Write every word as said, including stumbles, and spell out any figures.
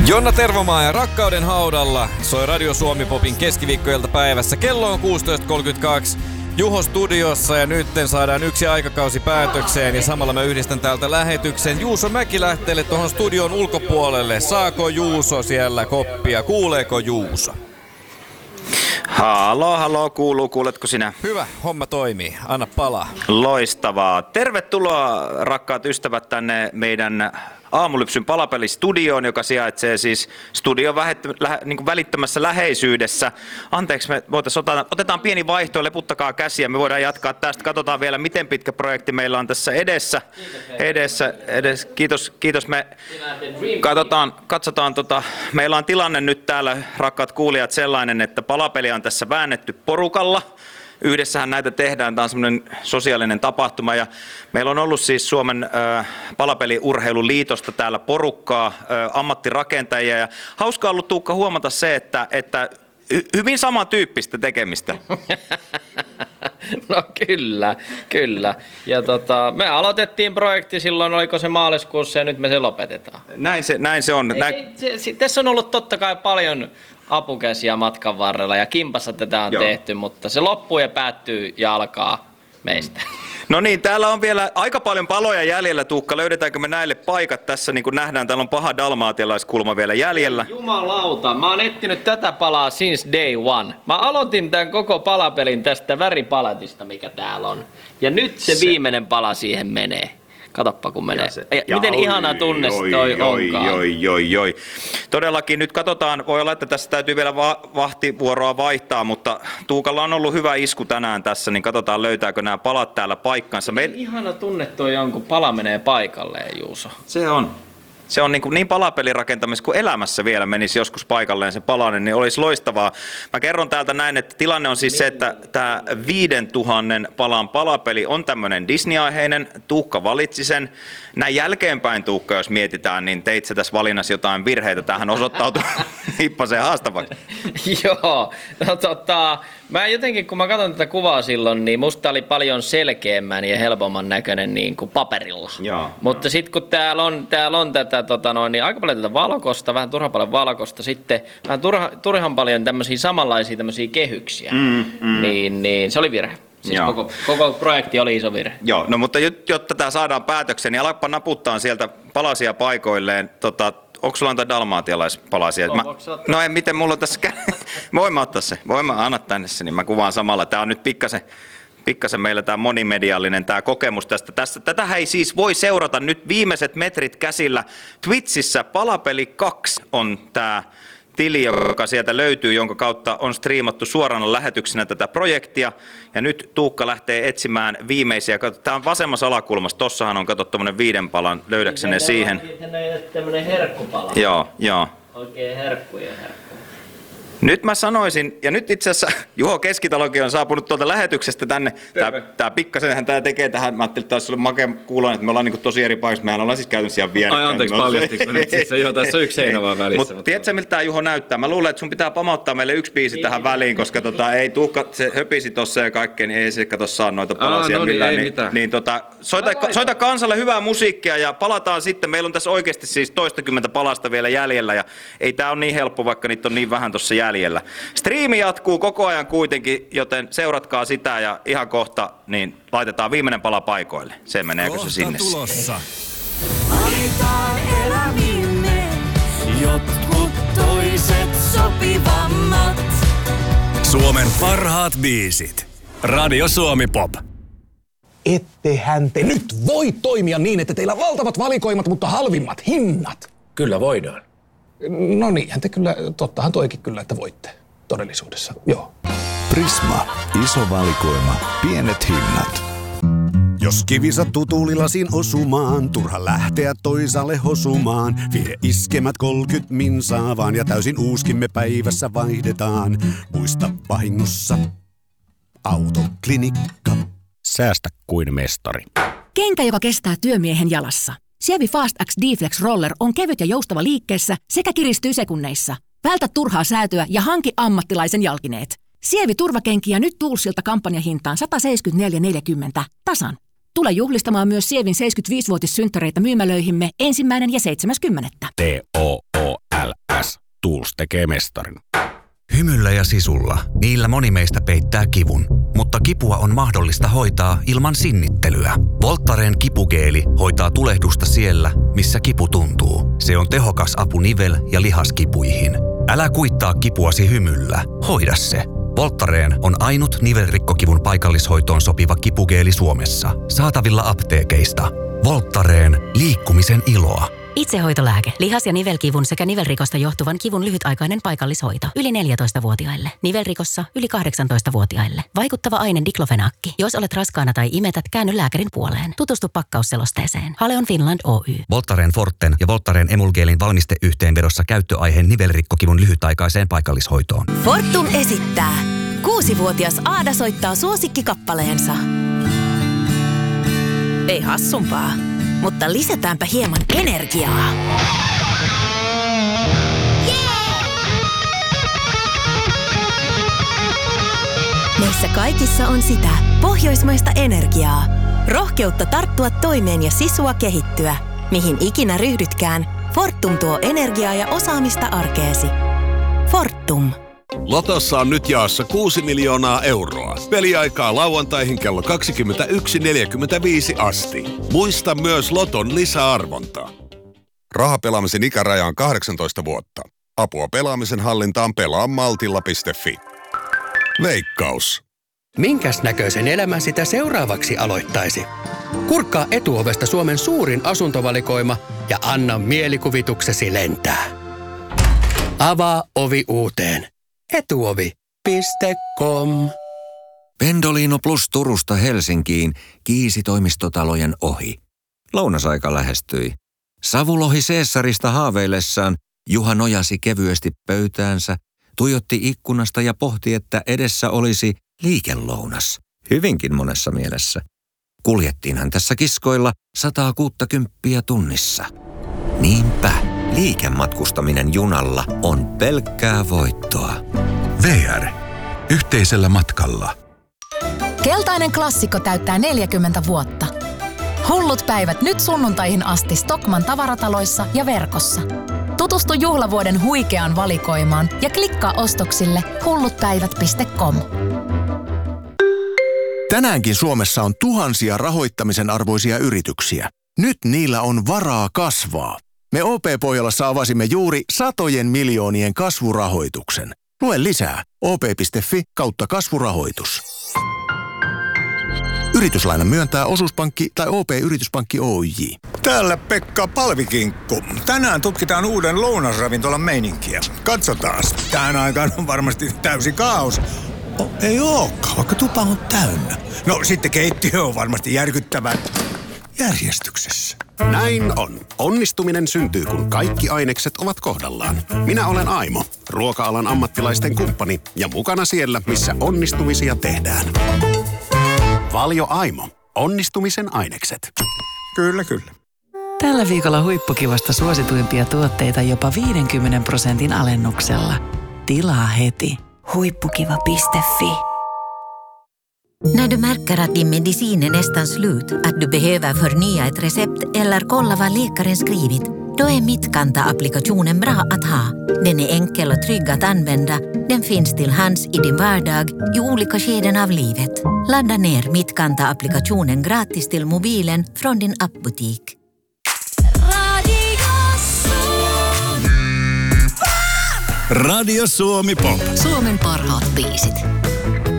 Jonna Tervomaa ja Rakkauden haudalla soi Radio Suomi Popin keskiviikkoilta päivässä. Kello on kuusitoista kolmekymmentäkaksi. Juho studiossa ja nytten saadaan yksi aikakausi päätökseen ja samalla mä yhdistän täältä lähetyksen Juuso Mäkilähteelle tuohon studion ulkopuolelle. Saako Juuso siellä koppia? Kuuleeko Juuso? Halo, halo, kuuluu, kuuletko sinä? Hyvä, homma toimii. Anna palaa. Loistavaa. Tervetuloa rakkaat ystävät tänne meidän Aamulypsyn palapelistudioon, joka sijaitsee siis studion vähet, lä, niin kuin välittömässä läheisyydessä. Anteeksi, me otetaan, otetaan pieni vaihto, leputtakaa käsiä, me voidaan jatkaa tästä. Katsotaan vielä, miten pitkä projekti meillä on tässä edessä. edessä, edessä. Kiitos, kiitos. Me katsotaan, katsotaan tota, meillä on tilanne nyt täällä, rakkaat kuulijat, sellainen, että palapeli on tässä väännetty porukalla. Yhdessähän näitä tehdään, tämä on semmoinen sosiaalinen tapahtuma ja meillä on ollut siis Suomen äh, palapeliurheiluliitosta täällä porukkaa, äh, ammattirakentajia ja hauskaa ollut Tuukka huomata se, että, että hy- hyvin samantyyppistä tekemistä. No kyllä, kyllä. Ja tota, me aloitettiin projekti silloin, oliko se maaliskuussa ja nyt me se lopetetaan. Näin se, näin se on. Ei, Näin... se, se, tässä on ollut totta kai paljon apukäsiä matkan varrella ja kimpassa tätä on Joo. tehty, mutta se loppuu ja päättyy ja alkaa meistä. No niin, täällä on vielä aika paljon paloja jäljellä, Tuukka. Löydetäänkö me näille paikat tässä? Niin kuin nähdään, täällä on paha dalmaatialaiskulma vielä jäljellä. Jumalauta, mä oon etsinyt tätä palaa since day one. Mä aloitin tämän koko palapelin tästä väripaletista, mikä täällä on. Ja nyt se, se. viimeinen pala siihen menee. Katoppa kun menee. Se, ja miten oi, ihana tunne oi, toi oi, onkaan. Oi, oi, oi. Todellakin nyt katsotaan, voi olla, että tässä täytyy vielä va- vahtivuoroa vaihtaa, mutta Tuukalla on ollut hyvä isku tänään tässä, niin katsotaan löytääkö nämä palat täällä paikkansa. Miten Me... ihana tunne toi on, kun pala menee paikalleen, Juuso. Se on. Se on niin, kuin niin palapelirakentamisessa kuin elämässä vielä menisi joskus paikalleen se palanen, niin olisi loistavaa. Mä kerron täältä näin, että tilanne on siis se, että tämä viiden tuhannen palan palapeli on tämmöinen Disney-aiheinen. Tuukka valitsi sen. Näin jälkeenpäin, Tuukka, jos mietitään, niin teit sä tässä valinnassa jotain virheitä. Tämähän osoittautui hippaseen haastavaksi. Joo, no tota, mä jotenkin kun mä katson tätä kuvaa silloin, niin musta oli paljon selkeämmän ja helpomman näköinen niin kuin paperilla. Joo. Mutta sitten kun täällä on, täällä on tätä Tota noin, niin aika paljon tätä valkoista, vähän turhan paljon valkoista, sitten vähän turha, turhan paljon tämmöisiä samanlaisia tämmöisiä kehyksiä, mm, mm. Niin, niin se oli virhe. Siis koko, koko projekti oli iso virhe. Joo, no mutta jotta tämä saadaan päätökseen, niin alappa naputtaa sieltä palasia paikoilleen. Tota, onko sulla antaa dalmaatialaispalasia? Mä, no ei, miten mulla on tässä, voin ottaa se, voin mä anna tänne se, niin mä kuvaan samalla. Tää on nyt pikkasen... Pikkasen meillä tämä monimediallinen tämä kokemus tästä. tästä. Tätähän ei siis voi seurata nyt viimeiset metrit käsillä. Twitchissä Palapeli kaksi on tämä tili, joka sieltä löytyy, jonka kautta on striimattu suorana lähetyksenä tätä projektia. Ja nyt Tuukka lähtee etsimään viimeisiä. Tämä on vasemmassa alakulmassa. Tossahan on, kato, tuommoinen viiden palan löydäksenne siihen. Tämmöinen herkkupala. Joo, joo. Oikein herkkuja herkkuja. Nyt mä sanoisin, ja nyt itse asiassa Juho Keskitalokin on saapunut tuolta lähetyksestä tänne. Tää, tää pikkasenhän tää tekee tähän, mä ajattelin, että taas sulle makea kuuloon, että me ollaan niinku tosi eri paikassa. Mehän ollaan siis käytännössä ihan vierekkäin. Ai anteeksi, paljastiko nyt siis se, joo, tässä on yksi seinä vaan välissä. Mutta tiedätkö miltä tää Juho näyttää? Mä luulen, että sun pitää pamauttaa meille yksi biisi tähän väliin, koska tota, ei Tuukka, se höpisi tossa ja kaikkea, niin ei se kato saa noita palasia Aa, no millään. Niin, niin, mitään. niin tota, soita, soita kansalle hyvää musiikkia ja palataan sitten. Meillä on tässä oikeasti siis toistakymmentä palasta vielä jäljellä ja ei tää ole niin helppo, vaikka niitä on niin vähän tossa jäljellä. Striimi jatkuu koko ajan kuitenkin, joten seuratkaa sitä ja ihan kohta niin laitetaan viimeinen pala paikoille. Se meneekö kohta se sinne? Tulossa. Valitaan elämimme, jotkut toiset sopivammat. Suomen parhaat biisit. Radio Suomi Pop. Ettehän te nyt voi toimia niin, että teillä on valtavat valikoimat, mutta halvimmat hinnat. Kyllä voidaan. No niinhän te kyllä, tottahan toikin kyllä, että voitte. Todellisuudessa, joo. Prisma. Iso valikoima. Pienet hinnat. Jos kivi sattuu tuulilasin osumaan, turha lähteä toisaalle hosumaan. Vie iskemät kolkyt minsaa vaan ja täysin uuskimme päivässä vaihdetaan. Muista vahingossa Autoklinikka. Säästä kuin mestari. Kenkä, joka kestää työmiehen jalassa. Sievi Fast X D-Flex Roller on kevyt ja joustava liikkeessä sekä kiristyy sekunneissa. Vältä turhaa säätöä ja hanki ammattilaisen jalkineet. Sievi turvakenkiä nyt Toolsilta kampanjahintaan sata seitsemänkymmentäneljä neljäkymmentä tasan. Tule juhlistamaan myös Sievin seitsemänkymmentäviisivuotissynttäreitä myymälöihimme ensimmäinen ja seitsemäs kymmenettä. T O O L Tools tekee mestarin. Hymyllä ja sisulla. Niillä moni meistä peittää kivun. Mutta kipua on mahdollista hoitaa ilman sinnittelyä. Voltaren kipugeeli hoitaa tulehdusta siellä, missä kipu tuntuu. Se on tehokas apu nivel- ja lihaskipuihin. Älä kuittaa kipuasi hymyllä. Hoida se. Voltaren on ainut nivelrikkokivun paikallishoitoon sopiva kipugeeli Suomessa. Saatavilla apteekeista. Voltaren. Liikkumisen iloa. Itsehoitolääke. Lihas- ja nivelkivun sekä nivelrikosta johtuvan kivun lyhytaikainen paikallishoito. Yli neljätoistavuotiaille. Nivelrikossa yli kahdeksantoistavuotiaille. Vaikuttava aine diklofenaakki. Jos olet raskaana tai imetät, käänny lääkärin puoleen. Tutustu pakkausselosteeseen. Haleon Finland Oy. Voltaren Forten ja Voltaren Emulgeelin valmisteyhteenvedossa käyttöaiheen nivelrikkokivun lyhytaikaiseen paikallishoitoon. Fortum esittää. Kuusivuotias Aada soittaa suosikkikappaleensa. Ei hassumpaa. Mutta lisätäänpä hieman energiaa. Meissä kaikissa on sitä pohjoismaista energiaa. Rohkeutta tarttua toimeen ja sisua kehittyä. Mihin ikinä ryhdytkään, Fortum tuo energiaa ja osaamista arkeesi. Fortum. Lotossa on nyt jaossa kuusi miljoonaa euroa. Peliaikaa lauantaihin kello kaksikymmentäyksi neljäkymmentäviisi asti. Muista myös Loton lisäarvonta. Rahapelaamisen ikäraja on kahdeksantoista vuotta. Apua pelaamisen hallintaan pelaa maltilla piste fi. Veikkaus. Minkäs näköisen elämän sitä seuraavaksi aloittaisi? Kurkkaa Etuovesta Suomen suurin asuntovalikoima ja anna mielikuvituksesi lentää. Avaa ovi uuteen. Etuovi piste com. Pendolino Plus Turusta Helsinkiin kiisi toimistotalojen ohi. Lounasaika lähestyi. Savulohi Caesarista haaveillessaan Juha nojasi kevyesti pöytäänsä, tuijotti ikkunasta ja pohti, että edessä olisi liikelounas. Hyvinkin monessa mielessä. Kuljettiinhan tässä kiskoilla sataa kuuttakymppiä tunnissa. Niinpä, liikematkustaminen junalla on pelkkää voittoa. V R. Yhteisellä matkalla. Keltainen klassikko täyttää neljäkymmentä vuotta. Hullut päivät nyt sunnuntaihin asti Stockmann tavarataloissa ja verkossa. Tutustu juhlavuoden huikeaan valikoimaan ja klikkaa ostoksille hullutpäivät piste com. Tänäänkin Suomessa on tuhansia rahoittamisen arvoisia yrityksiä. Nyt niillä on varaa kasvaa. Me O P-Pohjolassa avasimme juuri satojen miljoonien kasvurahoituksen. Lue lisää o p piste fi kautta kasvurahoitus. Yrityslainan myöntää osuuspankki tai O P-yrityspankki Oyj. Täällä Pekka Palvikinkku. Tänään tutkitaan uuden lounasravintolan meininkiä. Katsotaas. Tähän aikaan on varmasti täysi kaos. Oh, ei ookaan, vaikka tupa on täynnä. No sitten keittiö on varmasti järkyttävän järjestyksessä. Näin on. Onnistuminen syntyy, kun kaikki ainekset ovat kohdallaan. Minä olen Aimo, ruoka-alan ammattilaisten kumppani ja mukana siellä, missä onnistumisia tehdään. Valio Aimo. Onnistumisen ainekset. Kyllä, kyllä. Tällä viikolla huippukivasta suosituimpia tuotteita jopa viidenkymmenen prosentin alennuksella. Tilaa heti. Huippukiva piste fi. När du märker att din medicin är nästan slut, att du behöver förnya ett recept eller kolla vad läkaren skrivit, då är Mittkanta-applikationen bra att ha. Den är enkel och trygg att använda. Den finns till hands i din vardag i olika skeden av livet. Ladda ner Mittkanta-applikationen gratis till mobilen från din appbutik. Radio Suomi Pop. Suomen parhaat biisit.